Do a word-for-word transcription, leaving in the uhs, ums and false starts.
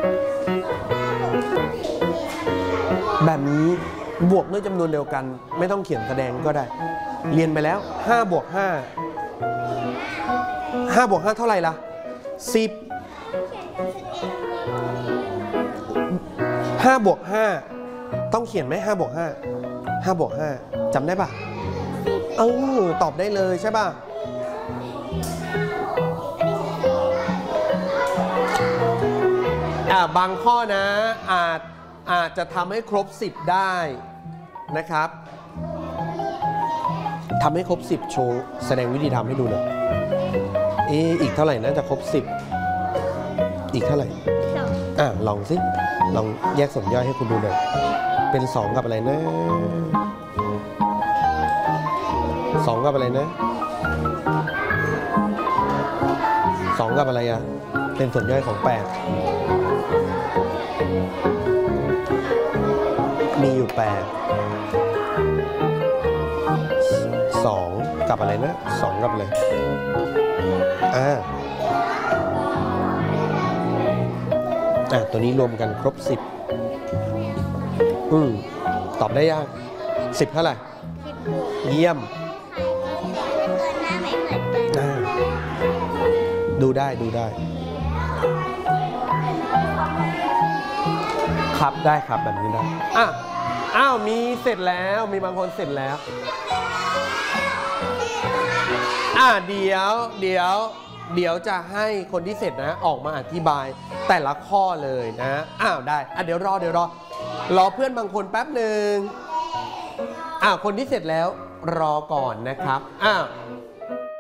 แบบนี้บวกด้วยจำนวนเดียวกันไม่ต้องเขียนแสดงก็ได้เรียนไปแล้วห้าบวกห้า ห้าบวกห้าเท่าไหร่ล่ะสิบ ห้าบวกห้าต้องเขียนไหมห้าบวกห้า ห้าบวกห้าจำได้ปะเออตอบได้เลยใช่ป่ะอ่าบางข้อนะอาจอาจจะทำให้ครบสิบได้นะครับทำให้ครบสิบโชว์แสดงวิธีทำให้ดูหน่อยเอออีกเท่าไหร่นะจะครบสิบอีกเท่าไหร่อ่ะลองสิลองแยกส่วนย่อยให้คุณดูหน่อยเป็นสองกับอะไรนะสองกับอะไรนะสองกับอะไรอ่ะเป็นส่วนย่อยของแปดมีอยู่แปดสองกับอะไรนะสองกับอะไรอ่าอ่ะตัวนี้รวมกันครบสิบอืมตอบได้ยังสิบเท่าไหร่เยี่ยมดูได้ดูได้ครับได้ครับแบบนี้นะอ่ะอ้าวมีเสร็จแล้วมีบางคนเสร็จแล้วอ่ะเดี๋ยวเดี๋ยวเดี๋ยวจะให้คนที่เสร็จนะออกมาอธิบายแต่ละข้อเลยนะอ้าวได้อ่ะเดี๋ยวรอเดี๋ยวรอรอเพื่อนบางคนแป๊บหนึ่งอ่ะคนที่เสร็จแล้วรอก่อนนะครับอ้าว